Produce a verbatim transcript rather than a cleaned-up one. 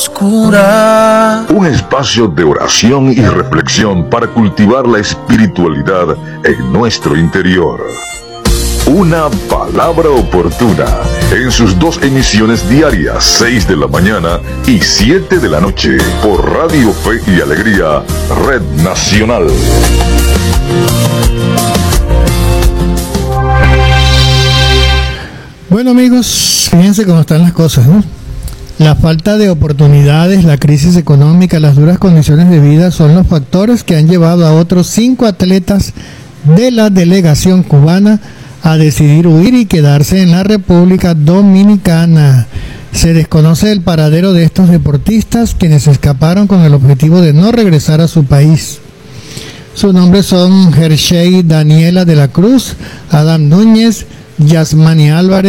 oscura. Un espacio de oración y reflexión para cultivar la espiritualidad en nuestro interior. Una palabra oportuna en sus dos emisiones diarias, seis de la mañana y siete de la noche, por Radio Fe y Alegría, Red Nacional. Bueno, amigos, fíjense cómo están las cosas, ¿no? La falta de oportunidades, la crisis económica, las duras condiciones de vida son los factores que han llevado a otros cinco atletas de la delegación cubana a decidir huir y quedarse en la República Dominicana. Se desconoce el paradero de estos deportistas, quienes escaparon con el objetivo de no regresar a su país. Sus nombres son Hershey Daniela de la Cruz, Adam Núñez, Yasmani Álvarez,